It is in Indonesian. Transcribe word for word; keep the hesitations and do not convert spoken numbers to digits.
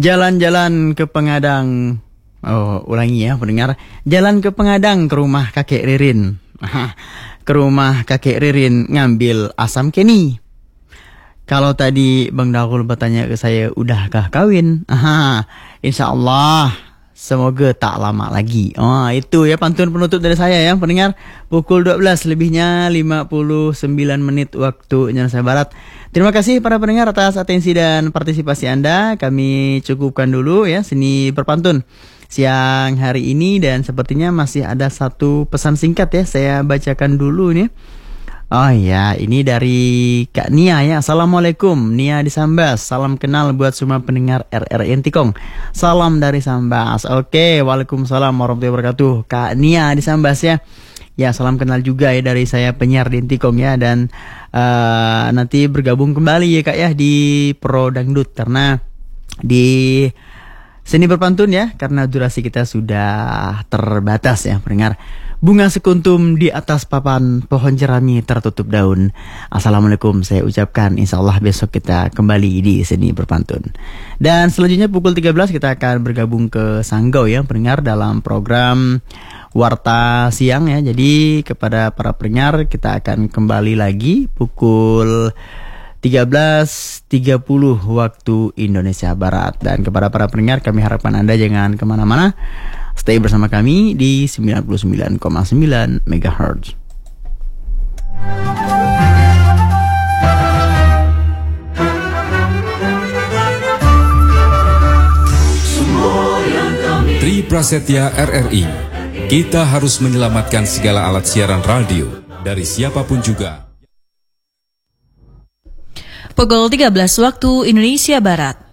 Jalan-jalan ke Pengadang. Oh, ulangi ya pendengar. Jalan ke Pengadang ke rumah kakek Ririn. Ke rumah kakek Ririn ngambil asam keni. Kalau tadi Bang Daul bertanya ke saya, udahkah kawin? Aha, insya Allah semoga tak lama lagi. Oh, itu ya pantun penutup dari saya ya pendengar. Pukul dua belas lebihnya lima puluh sembilan menit waktu Indonesia Barat. Terima kasih para pendengar atas atensi dan partisipasi Anda. Kami cukupkan dulu ya seni berpantun siang hari ini, dan sepertinya masih ada satu pesan singkat ya, saya bacakan dulu nih. Oh ya, ini dari Kak Nia ya. Assalamualaikum, Nia di Sambas. Salam kenal buat semua pendengar R R I Intikong. Salam dari Sambas. Oke, waalaikumsalam warahmatullahi wabarakatuh. Kak Nia di Sambas ya. Ya, salam kenal juga ya dari saya penyiar di Intikong ya. Dan uh, nanti bergabung kembali ya Kak ya di Pro Dangdut, karena di seni berpantun ya, karena durasi kita sudah terbatas ya pendengar. Bunga sekuntum di atas papan, pohon jerami tertutup daun. Assalamualaikum saya ucapkan, insya Allah besok kita kembali di seni berpantun. Dan selanjutnya pukul tiga belas kita akan bergabung ke Sanggau ya pendengar dalam program Warta Siang ya. Jadi kepada para pendengar kita akan kembali lagi pukul tiga belas tiga puluh waktu Indonesia Barat. Dan kepada para pendengar kami harapkan Anda jangan kemana-mana, stay bersama kami di sembilan puluh sembilan koma sembilan megahertz. Tri Prasetya R R I. Kita harus menyelamatkan segala alat siaran radio dari siapapun juga. Pukul tiga belas waktu Indonesia Barat.